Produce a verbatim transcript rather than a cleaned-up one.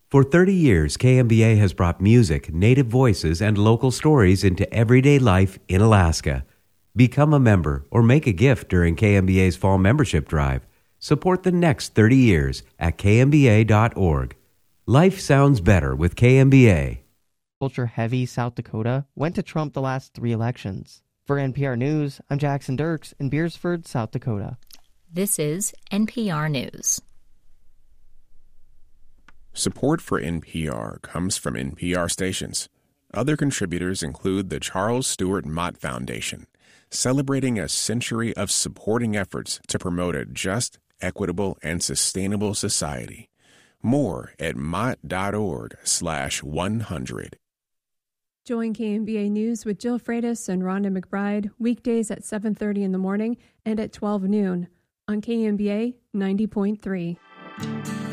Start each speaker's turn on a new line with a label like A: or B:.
A: For thirty years, K M B A has brought music, native voices, and local stories into everyday life in Alaska. Become a member or make a gift during K M B A's fall membership drive. Support the next thirty years at k m b a dot org. Life sounds better with K M B A.
B: Culture-heavy South Dakota went to Trump the last three elections. For N P R News, I'm Jackson Dirks in Beersford, South Dakota.
C: This is N P R News.
D: Support for N P R comes from N P R stations. Other contributors include the Charles Stewart Mott Foundation, celebrating a century of supporting efforts to promote a just, equitable, and sustainable society. More at mott.org slash 100.
E: Join K M B A News with Jill Freitas and Rhonda McBride weekdays at seven thirty in the morning and at twelve noon on K M B A ninety point three.